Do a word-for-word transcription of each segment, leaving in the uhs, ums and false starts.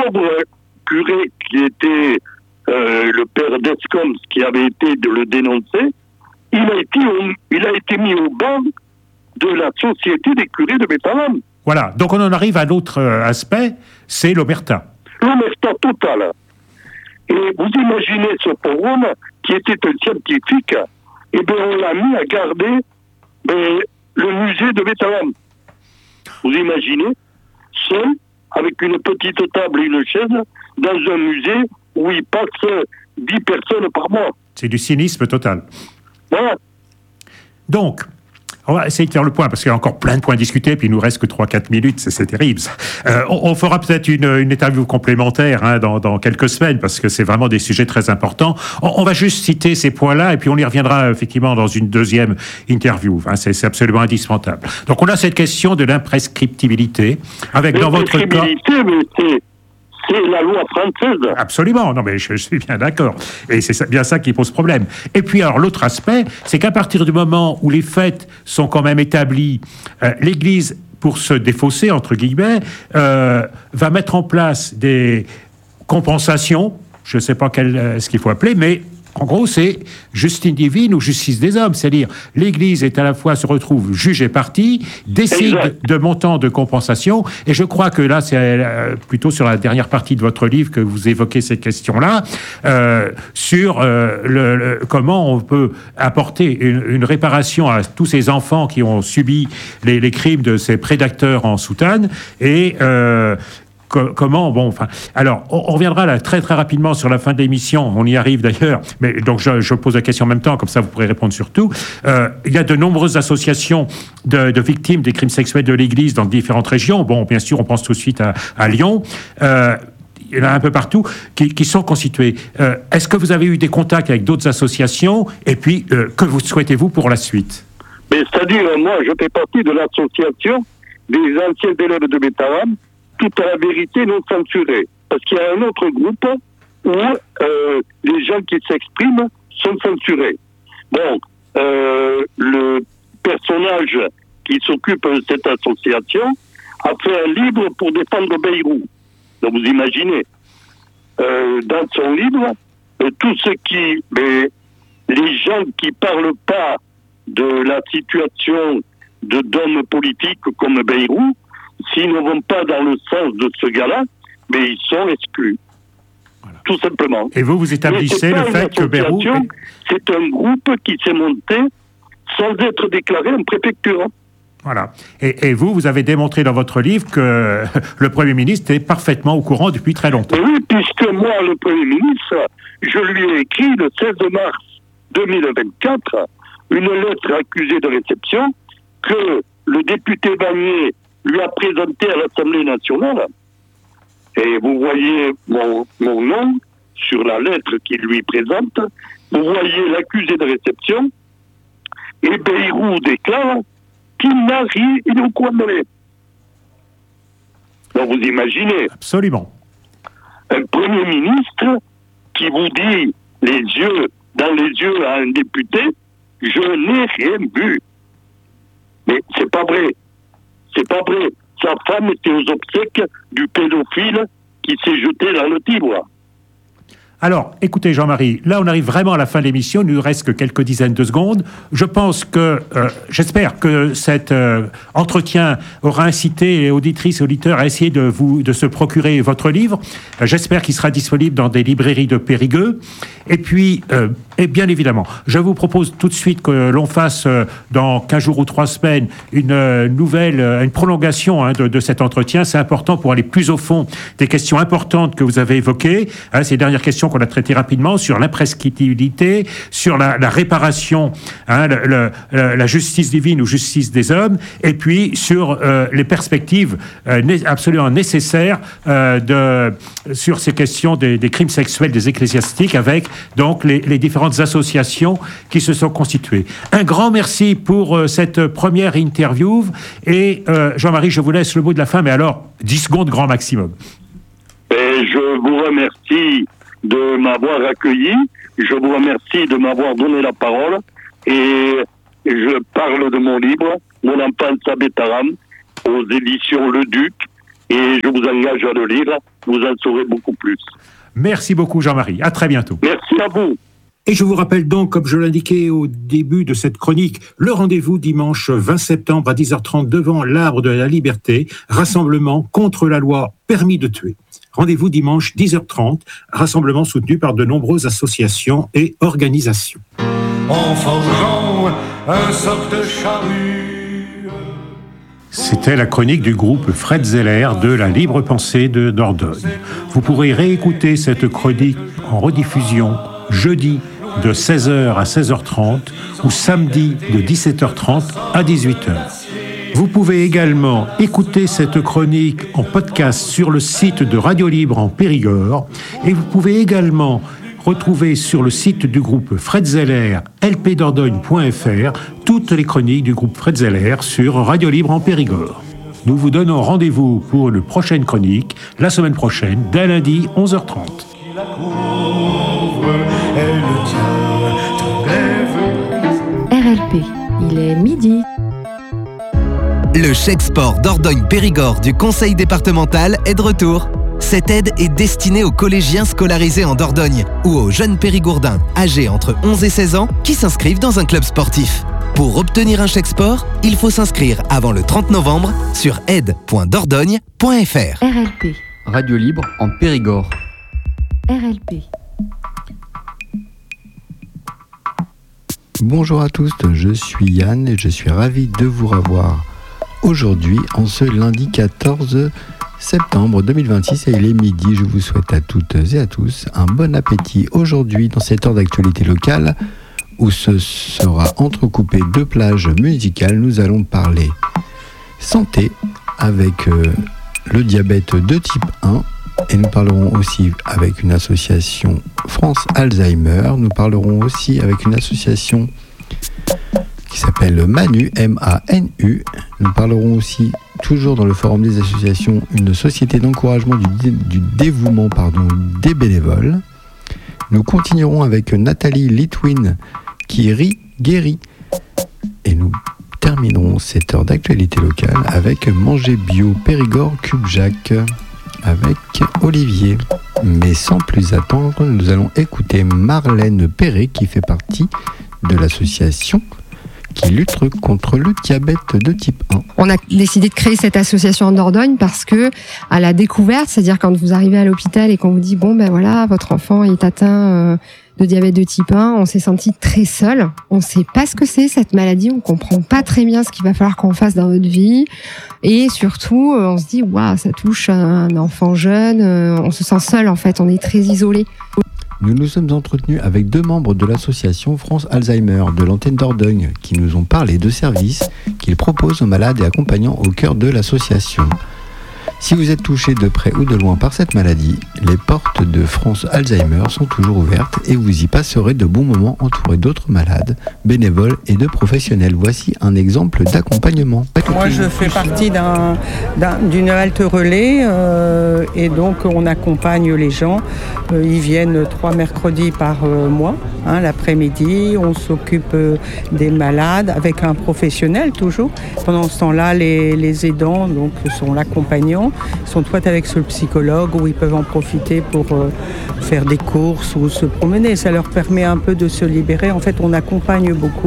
pauvre curé qui était euh, le père d'Escoms, qui avait été de le dénoncer, il a été, il a été mis au banc de la société des curés de Bétarame. Voilà, donc on en arrive à l'autre aspect, c'est l'omerta. L'omerta totale. Et vous imaginez ce pauvre homme qui était un scientifique, et bien on l'a mis à garder ben, le musée de Bétarame. Vous imaginez, seul, avec une petite table et une chaise, dans un musée où il passe dix personnes par mois. C'est du cynisme total. Voilà. Donc, on va essayer de faire le point, parce qu'il y a encore plein de points à discuter, puis il nous reste que trois quatre minutes, c'est, c'est terrible. Euh, on, on fera peut-être une, une interview complémentaire hein, dans, dans quelques semaines, parce que c'est vraiment des sujets très importants. On, on va juste citer ces points-là, et puis on y reviendra effectivement dans une deuxième interview. Hein, c'est, c'est absolument indispensable. Donc on a cette question de l'imprescriptibilité, avec dans votre cas... Mais c'est... C'est la loi française. Absolument, non mais je, je suis bien d'accord. Et c'est ça, bien ça qui pose problème. Et puis alors l'autre aspect, c'est qu'à partir du moment où les faits sont quand même établis, euh, l'Église, pour se défausser, entre guillemets, euh, va mettre en place des compensations, je ne sais pas quel, euh, ce qu'il faut appeler, mais... En gros, c'est justice divine ou justice des hommes. C'est-à-dire, l'Église est à la fois, se retrouve juge et partie, décide exact. de montants de compensation. Et je crois que là, c'est euh, plutôt sur la dernière partie de votre livre que vous évoquez cette question-là, euh, sur euh, le, le, comment on peut apporter une, une réparation à tous ces enfants qui ont subi les, les crimes de ces prédateurs en soutane. Et... Euh, Comment bon enfin alors on, on reviendra là très très rapidement sur la fin de l'émission, on y arrive d'ailleurs, mais donc je, je pose la question en même temps, comme ça vous pourrez répondre sur tout. Euh, il y a de nombreuses associations de, de victimes des crimes sexuels de l'Église dans différentes régions. Bon, bien sûr, on pense tout de suite à, à Lyon. Euh, il y en a un peu partout qui, qui sont constitués. Euh, est-ce que vous avez eu des contacts avec d'autres associations, et puis euh, que vous souhaitez-vous pour la suite? Mais c'est-à-dire, moi, je fais partie de l'association des anciens élèves de Bétarame, toute la vérité non censurée. Parce qu'il y a un autre groupe où euh, les gens qui s'expriment sont censurés. Bon, euh, le personnage qui s'occupe de cette association a fait un livre pour défendre Bayrou. Donc vous imaginez, euh, dans son livre, euh, tout ce qui... Mais, les gens qui parlent pas de la situation de d'hommes politiques comme Bayrou, s'ils ne vont pas dans le sens de ce gars-là, mais ils sont exclus. Voilà. Tout simplement. Et vous, vous établissez le fait que Bayrou... C'est un groupe qui s'est monté sans être déclaré en préfecture. Voilà. Et, et vous, vous avez démontré dans votre livre que le Premier ministre est parfaitement au courant depuis très longtemps. Et oui, puisque moi, le Premier ministre, je lui ai écrit le seize mars deux mille vingt-quatre une lettre accusée de réception que le député Vanier lui a présenté à l'Assemblée nationale. Et vous voyez mon, mon nom sur la lettre qu'il lui présente. Vous voyez l'accusé de réception. Et Bayrou déclare qu'il n'a rien, il est au coin de l'air. Donc vous imaginez. Absolument. Un Premier ministre qui vous dit les yeux dans les yeux à un député, je n'ai rien vu. Mais c'est pas vrai. C'est pas vrai. Sa femme était aux obsèques du pédophile qui s'est jeté dans le Tibre. Alors, écoutez Jean-Marie, là on arrive vraiment à la fin de l'émission, il ne nous reste que quelques dizaines de secondes. Je pense que, euh, j'espère que cet euh, entretien aura incité les auditrices et auditeurs à essayer de, vous, de se procurer votre livre. Euh, j'espère qu'il sera disponible dans des librairies de Périgueux. Et puis, euh, et bien évidemment, je vous propose tout de suite que l'on fasse euh, dans quinze jours ou trois semaines une euh, nouvelle, euh, une prolongation hein, de, de cet entretien. C'est important pour aller plus au fond des questions importantes que vous avez évoquées, hein, ces dernières questions qu'on a traité rapidement sur l'imprescriptibilité, sur la, la réparation, hein, le, le, la justice divine ou justice des hommes, et puis sur euh, les perspectives euh, né- absolument nécessaires euh, de, sur ces questions des, des crimes sexuels des ecclésiastiques, avec donc les, les différentes associations qui se sont constituées. Un grand merci pour euh, cette première interview, et euh, Jean-Marie, je vous laisse le mot de la fin, mais alors dix secondes grand maximum. Et je vous remercie de m'avoir accueilli, je vous remercie de m'avoir donné la parole, et je parle de mon livre, Mon enfance à Bétarame, aux éditions Le Duc, et je vous engage à le lire, vous en saurez beaucoup plus. Merci beaucoup Jean-Marie, à très bientôt. Merci à vous. Et je vous rappelle donc, comme je l'indiquais au début de cette chronique, le rendez-vous dimanche vingt septembre à dix heures trente devant l'Arbre de la Liberté, rassemblement contre la loi permis de tuer. Rendez-vous dimanche dix heures trente, rassemblement soutenu par de nombreuses associations et organisations. En forgeant un soc de charrue. C'était la chronique du groupe Fred Zeller de la Libre Pensée de Dordogne. Vous pourrez réécouter cette chronique en rediffusion jeudi de seize heures à seize heures trente ou samedi de dix-sept heures trente à dix-huit heures. Vous pouvez également écouter cette chronique en podcast sur le site de Radio Libre en Périgord et vous pouvez également retrouver sur le site du groupe Fred Zeller, l p dordogne point f r, toutes les chroniques du groupe Fred Zeller sur Radio Libre en Périgord. Nous vous donnons rendez-vous pour une prochaine chronique, la semaine prochaine, dès lundi, onze heures trente. R L P, il est midi. Le chèque sport Dordogne-Périgord du conseil départemental est de retour. Cette aide est destinée aux collégiens scolarisés en Dordogne ou aux jeunes périgourdins âgés entre onze et seize ans qui s'inscrivent dans un club sportif. Pour obtenir un chèque sport, il faut s'inscrire avant le trente novembre sur aide point dordogne point f r. R L P. Radio Libre en Périgord. R L P. Bonjour à tous, je suis Yann et je suis ravi de vous revoir aujourd'hui en ce lundi quatorze septembre deux mille vingt-six et il est midi. Je vous souhaite à toutes et à tous un bon appétit aujourd'hui dans cette heure d'actualité locale où ce sera entrecoupé de plages musicales. Nous allons parler santé avec euh, le diabète de type un et nous parlerons aussi avec une association France Alzheimer. Nous parlerons aussi avec une association qui s'appelle Manu, M A N U. Nous parlerons aussi, toujours dans le forum des associations, une société d'encouragement du, dé, du dévouement pardon, des bénévoles. Nous continuerons avec Nathalie Litwin qui rit, guérit. Et nous terminerons cette heure d'actualité locale avec Manger Bio Périgord Cube Jacques avec Olivier. Mais sans plus attendre, nous allons écouter Marlène Perret qui fait partie de l'association qui lutte contre le diabète de type un. On a décidé de créer cette association en Dordogne parce que, à la découverte, c'est-à-dire quand vous arrivez à l'hôpital et qu'on vous dit, bon, ben voilà, votre enfant est atteint de diabète de type un, on s'est senti très seul. On sait pas ce que c'est, cette maladie. On comprend pas très bien ce qu'il va falloir qu'on fasse dans notre vie. Et surtout, on se dit, waouh, ça touche un enfant jeune. On se sent seul, en fait. On est très isolé. Nous nous sommes entretenus avec deux membres de l'association France Alzheimer de l'antenne Dordogne qui nous ont parlé de services qu'ils proposent aux malades et accompagnants au cœur de l'association. Si vous êtes touché de près ou de loin par cette maladie, les portes de France Alzheimer sont toujours ouvertes et vous y passerez de bons moments entourés d'autres malades, bénévoles et de professionnels. Voici un exemple d'accompagnement. Moi, je fais partie d'un, d'un, d'une halte relais euh, et donc on accompagne les gens. Euh, ils viennent trois mercredis par euh, mois, hein, l'après-midi. On s'occupe euh, des malades avec un professionnel toujours. Pendant ce temps-là, les, les aidants donc, sont l'accompagnant. Ils sont soit avec ce psychologue où ils peuvent en profiter pour euh, faire des courses ou se promener. Ça leur permet un peu de se libérer. En fait, on accompagne beaucoup.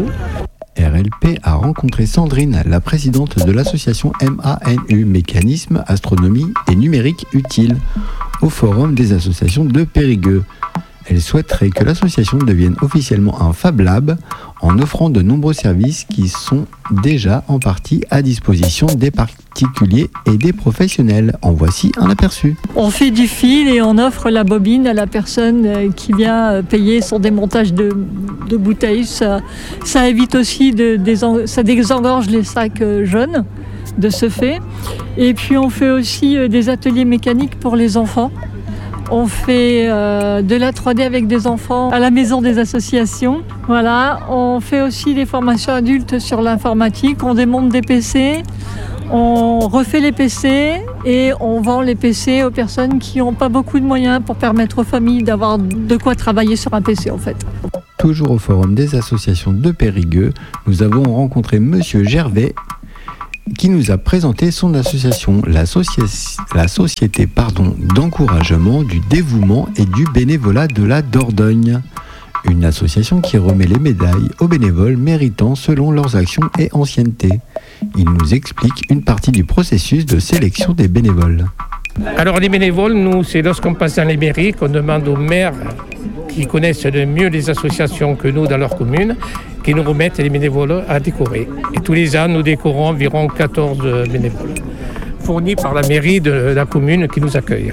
R L P a rencontré Sandrine, la présidente de l'association M A N U, Mécanisme, Astronomie et Numérique Utile, au Forum des associations de Périgueux. Elle souhaiterait que l'association devienne officiellement un Fab Lab en offrant de nombreux services qui sont déjà en partie à disposition des particuliers et des professionnels. En voici un aperçu. On fait du fil et on offre la bobine à la personne qui vient payer son démontage de, de bouteilles. Ça, ça évite aussi, de, de, ça désengorge les sacs jaunes de ce fait. Et puis on fait aussi des ateliers mécaniques pour les enfants. On fait euh, de la trois D avec des enfants à la maison des associations. Voilà. On fait aussi des formations adultes sur l'informatique. On démonte des P C, on refait les P C et on vend les P C aux personnes qui n'ont pas beaucoup de moyens pour permettre aux familles d'avoir de quoi travailler sur un P C en fait. Toujours au Forum des associations de Périgueux, nous avons rencontré Monsieur Gervais qui nous a présenté son association, la, socia- la Société pardon, d'encouragement du dévouement et du bénévolat de la Dordogne. Une association qui remet les médailles aux bénévoles méritants selon leurs actions et ancienneté. Il nous explique une partie du processus de sélection des bénévoles. Alors les bénévoles, nous, c'est lorsqu'on passe dans les mairies qu'on demande aux maires qui connaissent le mieux les associations que nous dans leur commune, qui nous remettent les bénévoles à décorer. Et tous les ans, nous décorons environ quatorze bénévoles, fournis par la mairie de la commune qui nous accueille.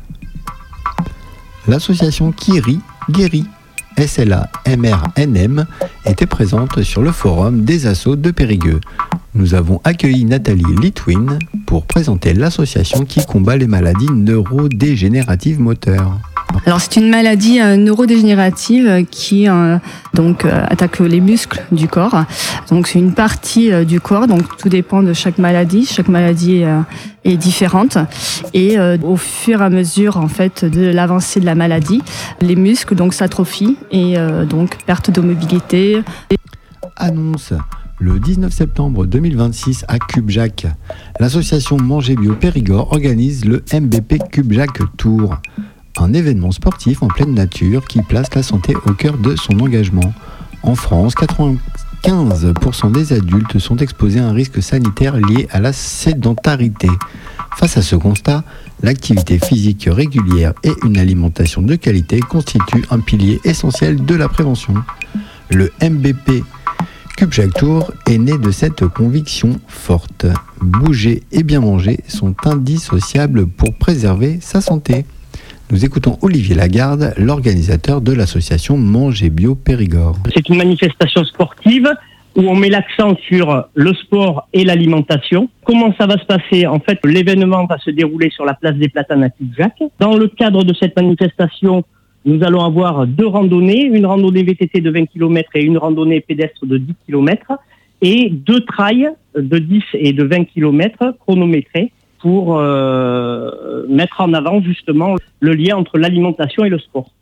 L'association Kiri Guéri, S L A M R N M, était présente sur le forum des assos de Périgueux. Nous avons accueilli Nathalie Litwin pour présenter l'association qui combat les maladies neurodégénératives moteurs. Alors c'est une maladie euh, neurodégénérative qui euh, donc euh, attaque les muscles du corps. Donc c'est une partie euh, du corps, donc tout dépend de chaque maladie. Chaque maladie euh, est différente et euh, au fur et à mesure en fait de l'avancée de la maladie, les muscles donc s'atrophient et euh, donc perte de mobilité. Annonce le dix-neuf septembre deux mille vingt-six à Cubjac. L'association Manger Bio Périgord organise le M B P Cubjac Tour. Un événement sportif en pleine nature qui place la santé au cœur de son engagement. En France, quatre-vingt-quinze pour cent des adultes sont exposés à un risque sanitaire lié à la sédentarité. Face à ce constat, l'activité physique régulière et une alimentation de qualité constituent un pilier essentiel de la prévention. Le M B P Cubjac Tour est né de cette conviction forte. Bouger et bien manger sont indissociables pour préserver sa santé. Nous écoutons Olivier Lagarde, l'organisateur de l'association Manger Bio Périgord. C'est une manifestation sportive où on met l'accent sur le sport et l'alimentation. Comment ça va se passer ? En fait, l'événement va se dérouler sur la place des Platanes à Cubjac. Dans le cadre de cette manifestation, nous allons avoir deux randonnées, une randonnée V T T de vingt kilomètres et une randonnée pédestre de dix kilomètres, et deux trails de dix et de vingt kilomètres chronométrés pour euh, mettre en avant justement le lien entre l'alimentation et le sport.